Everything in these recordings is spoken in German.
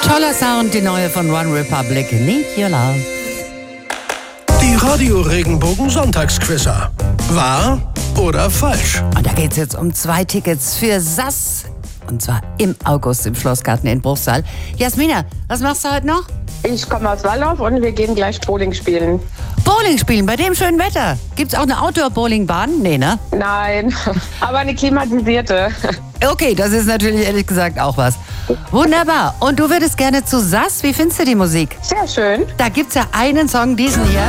Toller Sound, die neue von One Republic, Need Your Love. Die Radio Regenbogen Sonntagsquizzer. Wahr oder falsch? Und da geht's jetzt um 2 Tickets für SAS. Und zwar im August im Schlossgarten in Bruchsal. Jasmina, was machst du heute noch? Ich komme aus Wallow und wir gehen gleich Bowling spielen. Bowling spielen, bei dem schönen Wetter. Gibt's auch eine Outdoor-Bowlingbahn? Nee, ne? Nein, aber eine klimatisierte. Okay, das ist natürlich ehrlich gesagt auch was. Wunderbar. Und du würdest gerne zu SAS? Wie findest du die Musik? Sehr schön. Da gibt's ja einen Song, diesen hier.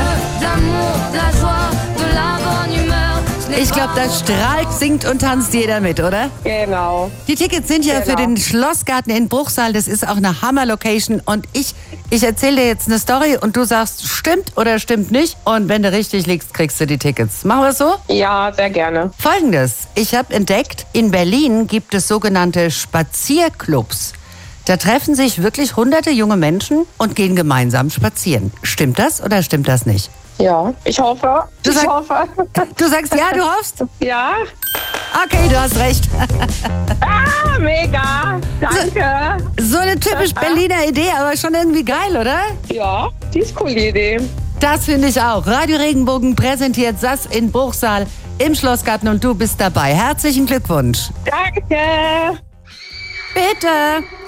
Ich glaube, da strahlt, singt und tanzt jeder mit, oder? Genau. Die Tickets sind ja für den Schlossgarten in Bruchsal. Das ist auch eine Hammer-Location. Und ich erzähle dir jetzt eine Story und du sagst, stimmt oder stimmt nicht. Und wenn du richtig liegst, kriegst du die Tickets. Machen wir es so? Ja, sehr gerne. Folgendes. Ich habe entdeckt, in Berlin gibt es sogenannte Spazierclubs. Da treffen sich wirklich hunderte junge Menschen und gehen gemeinsam spazieren. Stimmt das oder stimmt das nicht? Ja, ich hoffe. Du sagst ja, du hoffst? Ja. Okay, du hast recht. Ah, mega. Danke. So eine typisch Berliner Idee, aber schon irgendwie geil, oder? Ja, die ist cool, die Idee. Das finde ich auch. Radio Regenbogen präsentiert SAS in Bruchsal im Schlossgarten und du bist dabei. Herzlichen Glückwunsch. Danke. Bitte.